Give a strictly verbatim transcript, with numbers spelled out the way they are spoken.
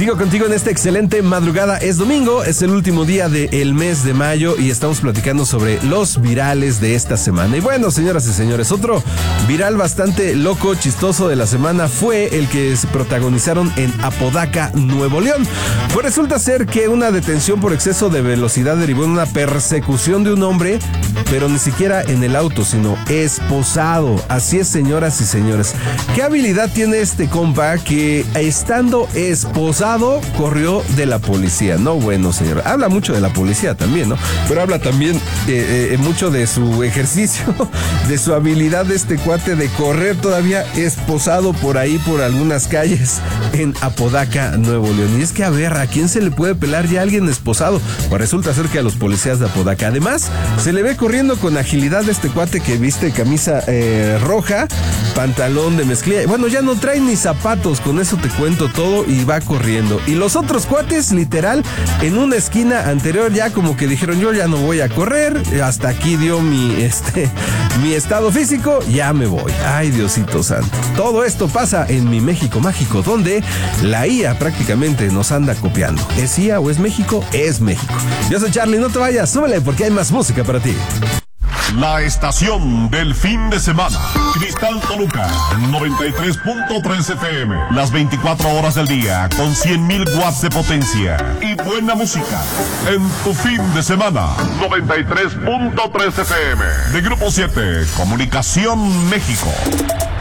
Sigo contigo en esta excelente madrugada. Es domingo, es el último día del mes de mayo y estamos platicando sobre los virales de esta semana. Y bueno, señoras y señores, otro viral bastante loco, chistoso de la semana fue el que se protagonizaron en Apodaca, Nuevo León. Pues resulta ser que una detención por exceso de velocidad derivó en una persecución de un hombre, pero ni siquiera en el auto, sino esposado. Así es, señoras y señores. ¿Qué habilidad tiene este compa que estando esposado corrió de la policía? No, bueno, señor. Habla mucho de la policía también, ¿no? Pero habla también eh, eh, mucho de su ejercicio, de su habilidad de este cuate de correr todavía esposado por ahí, por algunas calles en Apodaca, Nuevo León. Y es que, a ver, ¿a quién se le puede pelar ya a alguien esposado? Pues resulta ser que a los policías de Apodaca. Además, se le ve corriendo con agilidad este cuate que viste camisa eh, roja, pantalón de mezclilla. Bueno, ya no trae ni zapatos, con eso te cuento todo, y va corriendo. Y los otros cuates, literal, en una esquina anterior ya como que dijeron, yo ya no voy a correr, hasta aquí dio mi, este, mi estado físico, ya me voy. Ay, Diosito santo. Todo esto pasa en mi México mágico, donde la I A prácticamente nos anda copiando. ¿Es I A o es México? Es México. Yo soy Charlie, no te vayas, súbele porque hay más música para ti. La estación del fin de semana. Cristal Toluca, noventa y tres punto tres F M. Las veinticuatro horas del día, con cien mil watts de potencia y buena música. En tu fin de semana, noventa y tres punto tres F M. De Grupo siete, Comunicación México.